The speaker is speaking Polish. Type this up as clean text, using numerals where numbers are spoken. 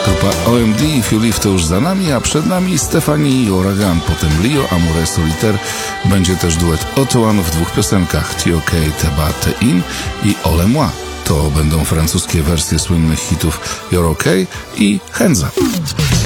Grupa OMD i If You Leave to już za nami, a przed nami Stefani i Ouragan, potem Lio, Amoureux Solitaire. Będzie też duet Otoan w dwóch piosenkach, T.O.K. Teba Te-In i Ole Moi. To będą francuskie wersje słynnych hitów You're OK i Hands Up.